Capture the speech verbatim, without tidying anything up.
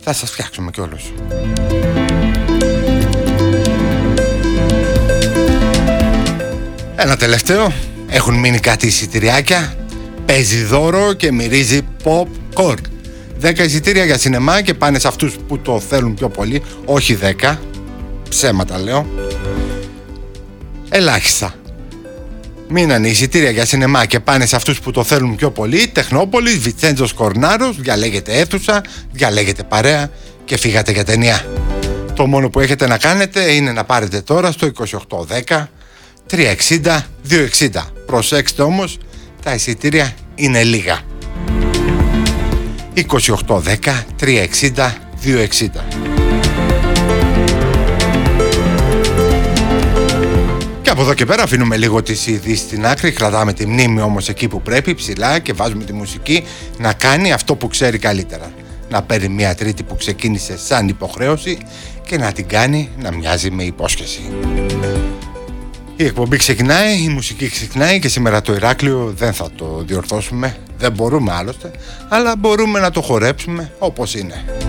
Θα σας φτιάξουμε κιόλας. Ένα τελευταίο. Έχουν μείνει κάτι εισιτηριάκια. Παίζει δώρο και μυρίζει popcorn. δέκα εισιτήρια για σινεμά και πάνε σε αυτούς που το θέλουν πιο πολύ. Όχι δέκα. Ψέματα λέω. Ελάχιστα. Μείνανε εισιτήρια για σινεμά και πάνε σε αυτούς που το θέλουν πιο πολύ. Τεχνόπολης, Βιτσέντζος Κορνάρος. Διαλέγετε αίθουσα, διαλέγετε παρέα και φύγατε για ταινία. Το μόνο που έχετε να κάνετε είναι να πάρετε τώρα στο είκοσι οκτώ δέκα τριακόσια εξήντα διακόσια εξήντα. Προσέξτε όμως, τα εισιτήρια είναι λίγα. είκοσι οκτώ δέκα τριακόσια εξήντα διακόσια εξήντα. Και από εδώ και πέρα αφήνουμε λίγο τις ειδήσεις στην άκρη, κρατάμε τη μνήμη όμως εκεί που πρέπει, ψηλά, και βάζουμε τη μουσική να κάνει αυτό που ξέρει καλύτερα. Να παίρνει μια τρίτη που ξεκίνησε σαν υποχρέωση και να την κάνει να μοιάζει με υπόσχεση. Η εκπομπή ξεκινάει, η μουσική ξεκινάει και σήμερα το Ηράκλειο δεν θα το διορθώσουμε, δεν μπορούμε άλλωστε, αλλά μπορούμε να το χορέψουμε όπως είναι.